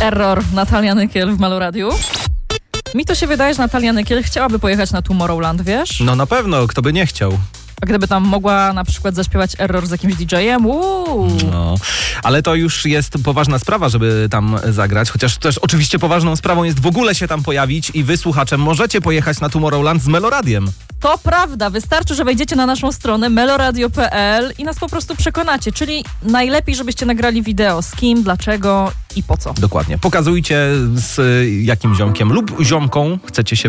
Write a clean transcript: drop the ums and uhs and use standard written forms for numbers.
Error, Natalia Nykiel w Meloradiu. Mi to się wydaje, że Natalia Nykiel chciałaby pojechać na Tomorrowland, wiesz? No na pewno, kto by nie chciał. A gdyby tam mogła na przykład zaśpiewać Error z jakimś DJ-em, No, ale to już jest poważna sprawa, żeby tam zagrać, chociaż też oczywiście poważną sprawą jest w ogóle się tam pojawić i wy, słuchaczem, możecie pojechać na Tomorrowland z Meloradiem. To prawda, wystarczy, że wejdziecie na naszą stronę meloradio.pl i nas po prostu przekonacie, czyli najlepiej, żebyście nagrali wideo z kim, dlaczego i po co. Dokładnie. Pokazujcie, z jakim ziomkiem lub ziomką chcecie się